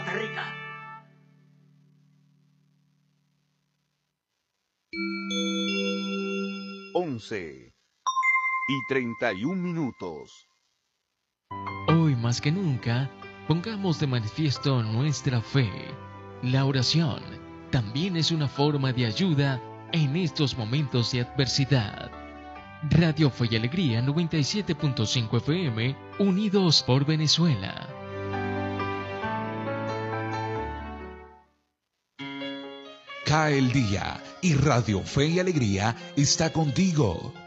Rica. Once y 31 minutos. Hoy más que nunca, pongamos de manifiesto nuestra fe. La oración también es una forma de ayuda en estos momentos de adversidad. Radio Fe y Alegría 97.5 FM, unidos por Venezuela. Cae el día y Radio Fe y Alegría está contigo.